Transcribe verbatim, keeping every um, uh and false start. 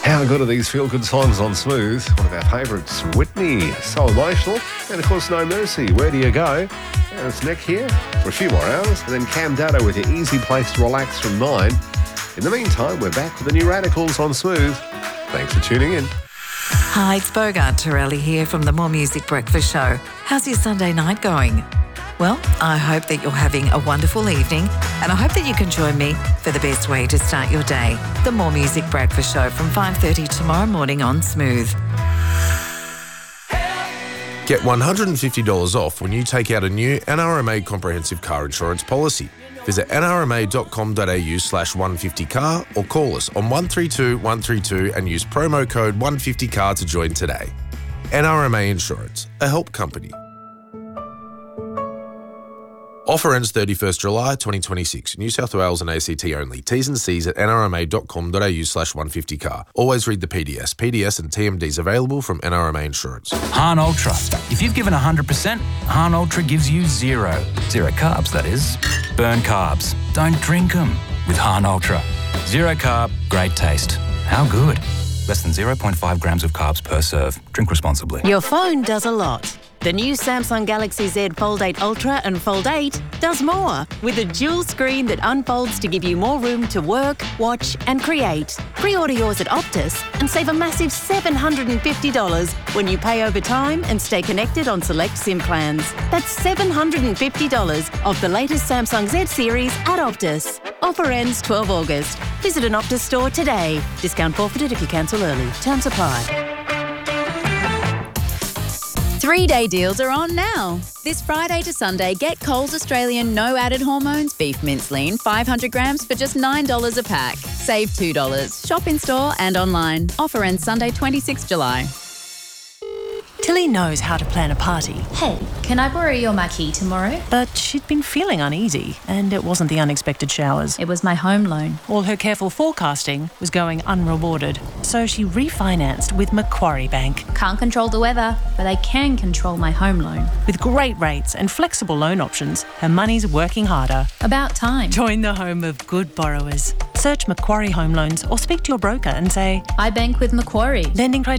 How good are these feel-good songs on Smooth? One of our favourites, Whitney, So Emotional. And of course, No Mercy, Where Do You Go? And it's Nick here for a few more hours. And then Cam Dado with your easy place to relax from nine. In the meantime, we're back with the new Radicals on Smooth. Thanks for tuning in. Hi, it's Bogart Torelli here from the More Music Breakfast Show. How's your Sunday night going? Well, I hope that you're having a wonderful evening, and I hope that you can join me for the best way to start your day. The More Music Breakfast Show from five thirty tomorrow morning on Smooth. Get one hundred fifty dollars off when you take out a new N R M A comprehensive car insurance policy. Visit nrma.com.au slash 150car or call us on one three two one three two and use promo code one fifty car to join today. N R M A Insurance, a help company. Offer ends thirty-first July twenty twenty-six. New South Wales and A C T only. T's and C's at nrma.com.au slash 150car. Always read the P D S. P D S and T M Ds available from N R M A Insurance. Hahn Ultra. If you've given one hundred percent, Hahn Ultra gives you zero. Zero carbs, that is. Burn carbs. Don't drink them with Hahn Ultra. Zero carb, great taste. How good? Less than zero point five grams of carbs per serve. Drink responsibly. Your phone does a lot. The new Samsung Galaxy Z Fold eight Ultra and Fold eight does more, with a dual screen that unfolds to give you more room to work, watch and create. Pre-order yours at Optus and save a massive seven hundred fifty dollars when you pay over time and stay connected on select SIM plans. That's seven hundred fifty dollars off the latest Samsung Z series at Optus. Offer ends twelfth of August. Visit an Optus store today. Discount forfeited if you cancel early. Terms apply. Three-day deals are on now. This Friday to Sunday, get Coles Australian no added hormones beef mince lean five hundred grams for just nine dollars a pack. Save two dollars. Shop in store and online. Offer ends Sunday twenty-sixth of July. Tilly knows how to plan a party. Hey, can I borrow your marquee tomorrow? But she'd been feeling uneasy, and it wasn't the unexpected showers. It was my home loan. All her careful forecasting was going unrewarded, so she refinanced with Macquarie Bank. Can't control the weather, but I can control my home loan. With great rates and flexible loan options, her money's working harder. About time. Join the home of good borrowers. Search Macquarie Home Loans or speak to your broker and say, I bank with Macquarie. Lending criteria